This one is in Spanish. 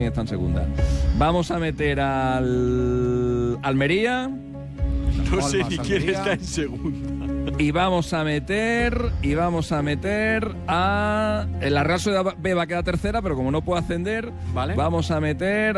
está en segunda. Vamos a meter al Almería. No sé ni quién está en segunda. Y vamos a meter a... La Real Sociedad B va a quedar tercera, pero como no puede ascender, ¿vale? Vamos a meter